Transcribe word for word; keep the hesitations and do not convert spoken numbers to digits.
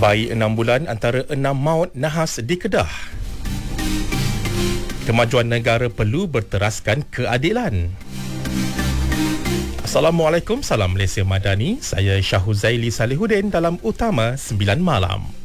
Bayi enam bulan antara enam maut nahas di Kedah. Kemajuan negara perlu berteraskan keadilan. Assalamualaikum, salam Malaysia Madani. Saya Syahuzaili Salihuddin dalam Utama sembilan Malam.